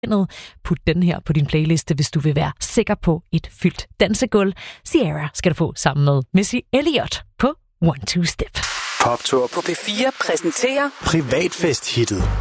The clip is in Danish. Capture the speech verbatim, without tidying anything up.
Put den her på din playliste, hvis du vil være sikker på et fyldt dansegulv. Sierra skal du få sammen med Missy Elliott på One Two Step. Poptur på P fire præsenterer Privatfest-hittet.